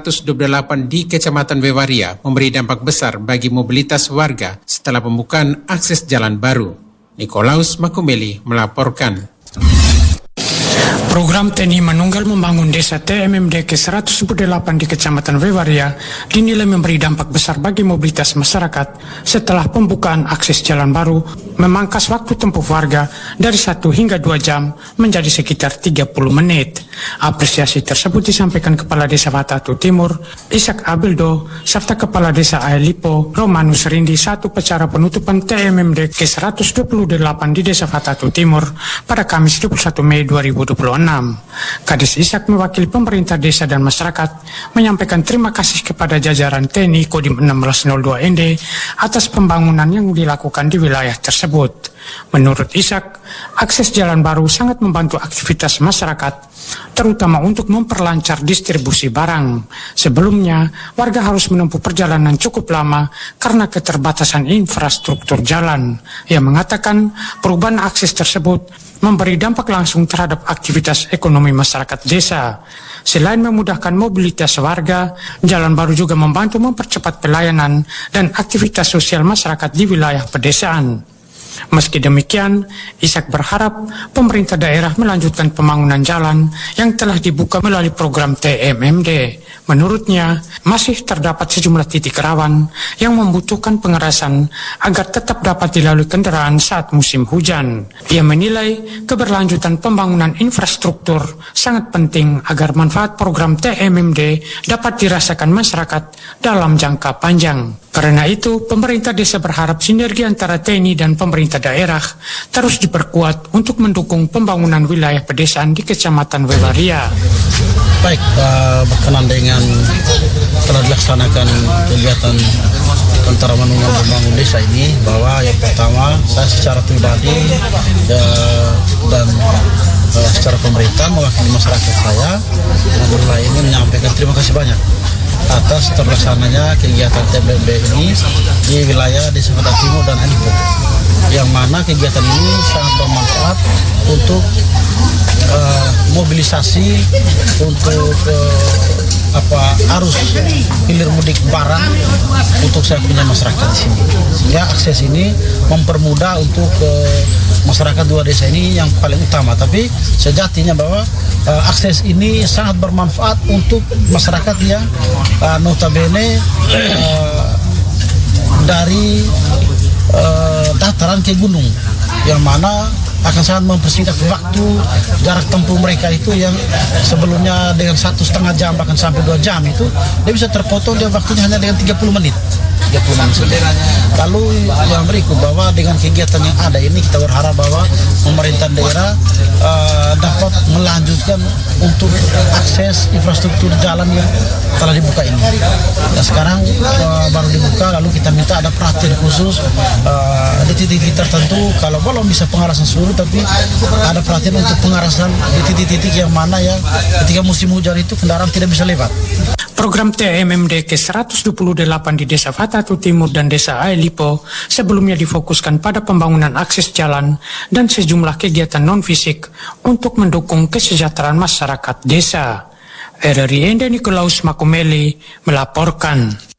128 di Kecamatan Wewaria memberi dampak besar bagi mobilitas warga setelah pembukaan akses jalan baru. Nikolaus Makumeli melaporkan. Program TNI Manunggal membangun desa TMMD ke-118 di Kecamatan Wewaria dinilai memberi dampak besar bagi mobilitas masyarakat setelah pembukaan akses jalan baru memangkas waktu tempuh warga dari 1 hingga 2 jam menjadi sekitar 30 menit. Apresiasi tersebut disampaikan Kepala Desa Fatatu Timur, Ishak Abildo, serta Kepala Desa Aelipo, Romanus Rindi saat upacara penutupan TMMD ke-128 di Desa Fatatu Timur pada Kamis 21 Mei 2026. Kadis Ishak mewakili pemerintah desa dan masyarakat menyampaikan terima kasih kepada jajaran TNI Kodim 1602 ND atas pembangunan yang dilakukan di wilayah tersebut. Menurut Ishak, akses jalan baru sangat membantu aktivitas masyarakat, terutama untuk memperlancar distribusi barang. Sebelumnya, warga harus menempuh perjalanan cukup lama karena keterbatasan infrastruktur jalan. Ia mengatakan perubahan akses tersebut memberi dampak langsung terhadap aktivitas ekonomi masyarakat desa. Selain memudahkan mobilitas warga, jalan baru juga membantu mempercepat pelayanan dan aktivitas sosial masyarakat di wilayah pedesaan. Meski demikian, Ishak berharap pemerintah daerah melanjutkan pembangunan jalan yang telah dibuka melalui program TMMD. Menurutnya, masih terdapat sejumlah titik rawan yang membutuhkan pengerasan agar tetap dapat dilalui kendaraan saat musim hujan. Ia menilai keberlanjutan pembangunan infrastruktur sangat penting agar manfaat program TMMD dapat dirasakan masyarakat dalam jangka panjang. Karena itu, pemerintah desa berharap sinergi antara TNI dan pemerintah daerah terus diperkuat untuk mendukung pembangunan wilayah pedesaan di Kecamatan Wewaria. Baik, berkenan dengan telah dilaksanakan kegiatan Tentara Manunggal Membangun Desa ini, bahwa yang pertama saya secara pribadi dan secara pemerintah mewakili masyarakat saya ini menyampaikan terima kasih banyak atas terlaksananya kegiatan TMMD ini di wilayah Desa Fatatu Timur dan Aelipo, yang mana kegiatan ini sangat bermanfaat untuk mobilisasi untuk arus hilir mudik barang untuk saya punya masyarakat di sini. Sehingga akses ini mempermudah untuk masyarakat dua desa ini yang paling utama. Tapi sejatinya bahwa akses ini sangat bermanfaat untuk masyarakat yang notabene dari dataran ke gunung, yang mana akan sangat mempersingkat waktu jarak tempuh mereka itu yang sebelumnya dengan 1,5 jam bahkan sampai 2 jam itu dia bisa terpotong, dia waktunya hanya dengan 30 menit. Lalu yang berikut, bahwa dengan kegiatan yang ada ini kita berharap bahwa pemerintah daerah dapat melanjutkan untuk akses infrastruktur jalan yang telah dibuka ini. Dan sekarang baru dibuka, lalu kita minta ada perhatian khusus di titik-titik tertentu, kalau belum bisa pengarasan seluruh, tapi ada perhatian untuk pengarasan di titik-titik yang mana ya ketika musim hujan itu kendaraan tidak bisa lewat. Program TMMD ke-128 di Desa Fatatu Timur dan Desa Aelipo sebelumnya difokuskan pada pembangunan akses jalan dan sejumlah kegiatan non-fisik untuk mendukung kesejahteraan masyarakat desa. RRI Nikolaus Makumeli melaporkan.